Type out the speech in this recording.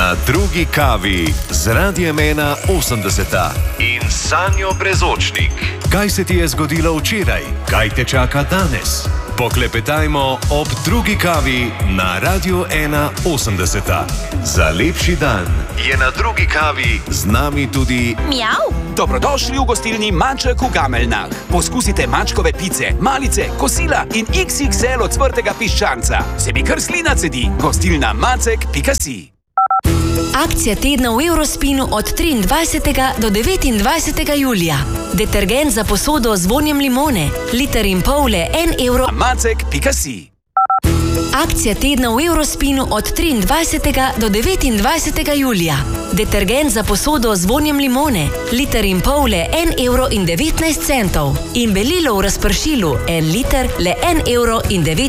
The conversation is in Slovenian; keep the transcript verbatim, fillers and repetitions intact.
Na drugi kavi z Radiem ena osemdeseta in Sanjo Brezočnik. Kaj se ti je zgodilo včeraj? Kaj te čaka danes? Poklepetajmo ob drugi kavi na Radiu ena osemdeseta. Za lepši dan je na drugi kavi z nami tudi Mjav. Dobrodošli v gostilni Maček v Gameljnah. Poskusite mačkove pice, malice, kosila in iks iks el ocvrtega piščanca. Se mi kar slina cedi. Gostilna macek pika si. Akcija tedna v Eurospinu od triindvajsetega do devetindvajsetega julija. Detergent za posodo z vonjem limone, liter in pol le en evro. Macek pika si. Akcija tedna v Eurospinu od triindvajsetega do devetindvajsetega julija. Detergent za posodo z vonjem limone, liter in pol le en evro in devetnajst centov. In belilo v razpršilu en liter le en evro in devetnajst centov.